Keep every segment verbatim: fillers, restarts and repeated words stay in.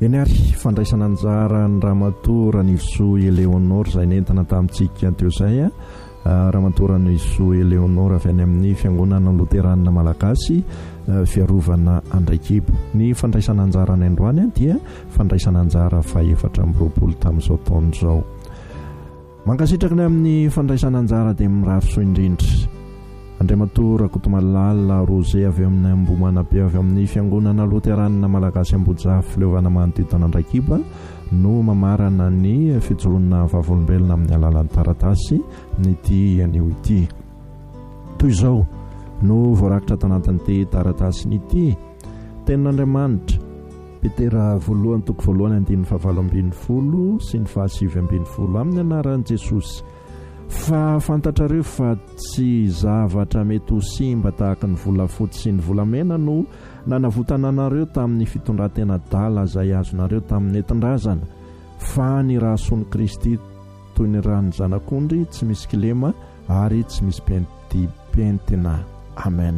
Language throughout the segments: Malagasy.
eny ary fandraisana anjara ny ramatora ny Iso Eleonora izay nentina tamintsika teo izay a ramatora ny Iso Eleonora avy any amin'ny fiangonana loteranina malagasy fiarovana Andraikibo. Ny fandraisana anjara ny androany dia fandraisana anjara fahaefatra amby roapolo tamin'izao taona izao. Mankasitraka ny amin'ny fandraisana anjara dia mirary soa indrindra. Andriamatora Kotomalala Rose avy amin'ny Ambomanabe avy amin'ny fiangonana loteranina malagasy Ambojafy Leovana manodidina Andraikibo no mamarana ny fijoroana vavolombelona amin'ny alalan'ny taratasy nyty anio ity. Toy izao no voarakitra tanatin'ity taratasy nyty: tenin'Andriamanitra, petera voalohany toko voalohany andiny fahavalo ambin'ny folo sy ny fahasivy ambin'ny folo amin'ny anaran'i Jesosy. Fa fantatrareo fa tsy zavatra mety ho simba tahaka ny volafotsy sy ny volamena no nanavotananareo tamin'ny fitondran-tena dala izay azonareo tamin'ny entin-drazana, fa ny rason'i Kristy toy ny rany zanak'ondry, tsy misy kilema ary tsy misy pentimpentina. Amen.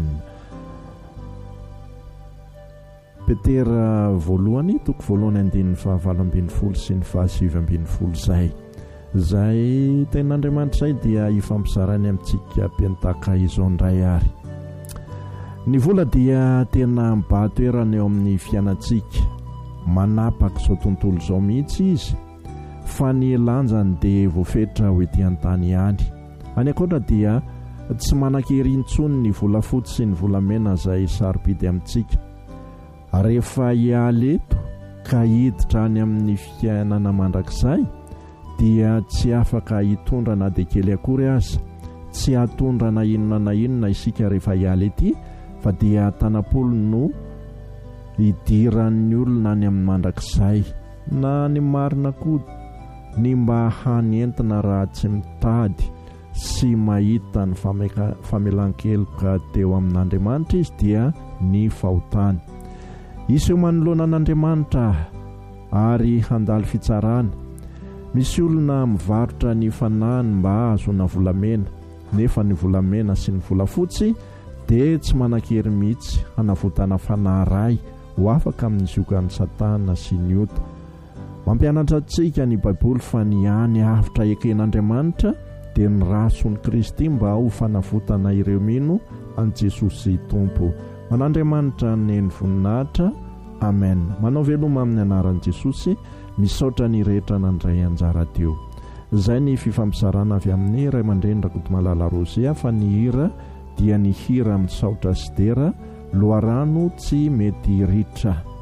Petera voalohany toko voalohany andiny fahavalo ambin'ny folo sy ny fahasivy ambin'ny folo izay. Izay tenin'Andriamanitra izay dia ifampiarany amintsika pentaka izao indray ary. Ny vola dia tena mibatoerana eo amin'ny fiainantsika, manapaka izao tontolo izao mihitsy izy, fa ny lanjany dia voafetra ho etỳ an-tany ihany. Any ankoatra dia tsy manan-kery intsony ny volafotsy sy ny volamena izay sarobidy amintsika. Rehefa hialy eto ka hiditra any amin'ny fiainana mandrakizay dia tsy afaka hitondra na dia kely akory aza, tsy hatondra na inona na inona isika rehefa hialy ety, fa dia tanapolo no hidiran'ny olona any amin'ny mandrakizay, na ny marina koa ny mba hany entina raha tsy mitady sy mahita ny famelan-keloka teo amin'Andriamanitra izy dia ny fahotany. Iseho manoloana an'Andriamanitra ary handalo fitsarana. Misy olona mivarotra ny fanahiny mba hazona volamena, nefa ny volamena sy ny volafotsy dia tsy manan-kery mihitsy hanavotana fanahy iray ho afaka amin'ny ziokan'ny Satana sy ny ota. Mampianatra antsika ny Baiboly fa ny any avitra eken'Andriamanitra dia ny rason'i Kristy mba ho fanavotana ireo mino an Jesosy Tompo. Man'Andriamanitra ny voninahitra. Amen. Manao veloma amin'ny anaran'i Jesosy, misaotra ny rehetra nandray anjara teo. Izay ny fifampizarana avy amin'ny Ray aman-dreny Kotomalala Rose, fa ny hira dia ny hira misaotra sidera, loharano tsy mety ritra.